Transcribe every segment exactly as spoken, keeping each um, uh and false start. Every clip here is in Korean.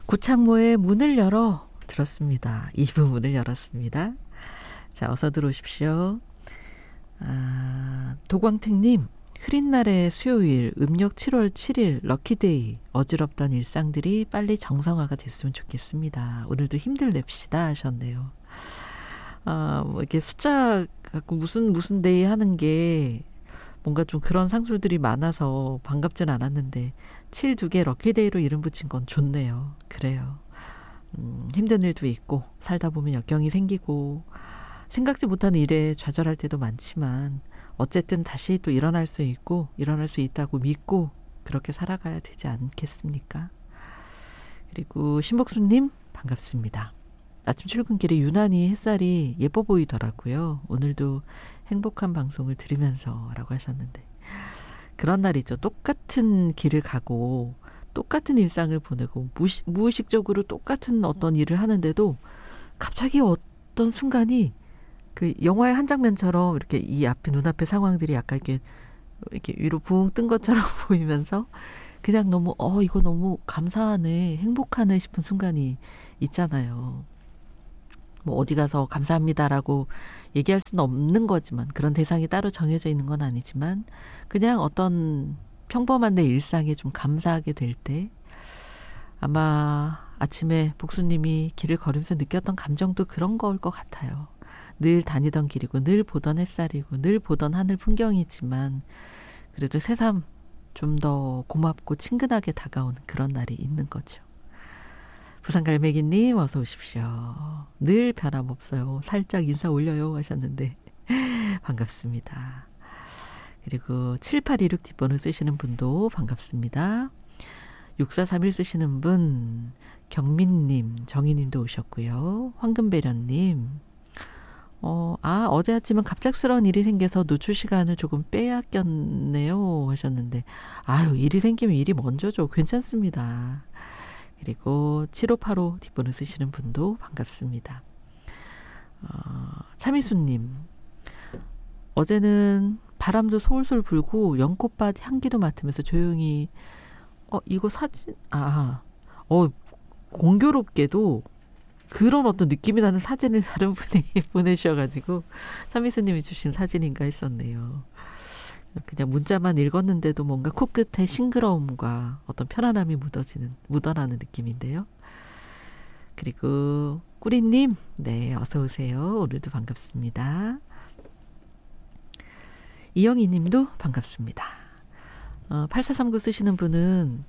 구창모의 문을 열어 들었습니다. 이 부 문을 열었습니다. 자, 어서 들어오십시오. 아, 도광택님, 흐린 날의 수요일, 음력 칠월 칠일, 럭키데이, 어지럽던 일상들이 빨리 정상화가 됐으면 좋겠습니다. 오늘도 힘들냅시다 하셨네요. 아, 뭐 이렇게 숫자 갖고 무슨 무슨 데이 하는 게 뭔가 좀 그런 상술들이 많아서 반갑진 않았는데 칠 두 개 럭키데이로 이름 붙인 건 좋네요. 그래요. 음, 힘든 일도 있고 살다 보면 역경이 생기고 생각지 못한 일에 좌절할 때도 많지만 어쨌든 다시 또 일어날 수 있고 일어날 수 있다고 믿고 그렇게 살아가야 되지 않겠습니까? 그리고 신복수님 반갑습니다. 아침 출근길에 유난히 햇살이 예뻐 보이더라고요. 오늘도 행복한 방송을 들으면서 라고 하셨는데 그런 날이죠. 똑같은 길을 가고 똑같은 일상을 보내고 무시, 무의식적으로 똑같은 어떤 일을 하는데도 갑자기 어떤 순간이 그 영화의 한 장면처럼 이렇게 이 앞에 눈앞의 상황들이 약간 이렇게 이렇게 위로 붕 뜬 것처럼 보이면서 그냥 너무 어 이거 너무 감사하네 행복하네 싶은 순간이 있잖아요. 뭐 어디 가서 감사합니다라고 얘기할 수는 없는 거지만 그런 대상이 따로 정해져 있는 건 아니지만 그냥 어떤 평범한 내 일상에 좀 감사하게 될 때 아마 아침에 복수님이 길을 걸으면서 느꼈던 감정도 그런 거일 것 같아요. 늘 다니던 길이고 늘 보던 햇살이고 늘 보던 하늘 풍경이지만 그래도 새삼 좀 더 고맙고 친근하게 다가오는 그런 날이 있는 거죠. 부산갈매기님 어서 오십시오. 늘 변함없어요. 살짝 인사 올려요 하셨는데 반갑습니다. 그리고 칠팔이육 뒷번호 쓰시는 분도 반갑습니다. 육사삼일 쓰시는 분 경민님, 정희님도 오셨고요. 황금배련님 어, 아 어제 아침은 갑작스러운 일이 생겨서 노출 시간을 조금 빼앗겼네요 하셨는데 아유 일이 생기면 일이 먼저죠. 괜찮습니다. 그리고 칠오팔오 뒷번호 쓰시는 분도 반갑습니다. 어, 차미수님 어제는 바람도 솔솔 불고 연꽃밭 향기도 맡으면서 조용히 어 이거 사진 아 어 공교롭게도 그런 어떤 느낌이 나는 사진을 다른 분이 보내주셔가지고 차미수님이 주신 사진인가 했었네요. 그냥 문자만 읽었는데도 뭔가 코끝에 싱그러움과 어떤 편안함이 묻어지는 묻어나는 느낌인데요. 그리고 꾸리님 네 어서 오세요. 오늘도 반갑습니다. 이영희님도 반갑습니다. 어, 팔사삼구 쓰시는 분은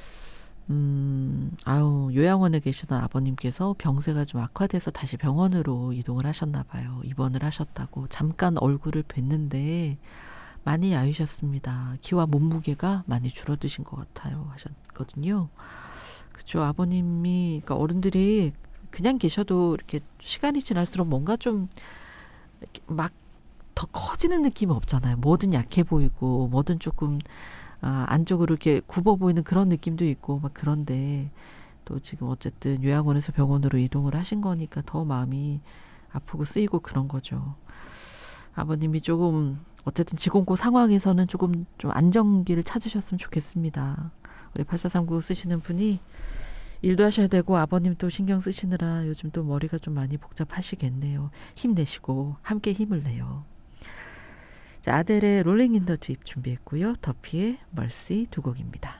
음, 아유 요양원에 계시던 아버님께서 병세가 좀 악화돼서 다시 병원으로 이동을 하셨나 봐요. 입원을 하셨다고 잠깐 얼굴을 뵀는데 많이 야위셨습니다. 키와 몸무게가 많이 줄어드신 것 같아요 하셨거든요. 그렇죠. 아버님이 그러니까 어른들이 그냥 계셔도 이렇게 시간이 지날수록 뭔가 좀 막 더 커지는 느낌이 없잖아요. 뭐든 약해 보이고 뭐든 조금 아, 안쪽으로 이렇게 굽어 보이는 그런 느낌도 있고 막 그런데 또 지금 어쨌든 요양원에서 병원으로 이동을 하신 거니까 더 마음이 아프고 쓰이고 그런 거죠. 아버님이 조금 어쨌든 지공고 상황에서는 조금 좀 안정기를 찾으셨으면 좋겠습니다. 우리 팔사삼구 쓰시는 분이 일도 하셔야 되고 아버님 또 신경 쓰시느라 요즘 또 머리가 좀 많이 복잡하시겠네요. 힘내시고 함께 힘을 내요. 자, 아델의 롤링 인 더 딥 준비했고요. 더피의 멀시 두 곡입니다.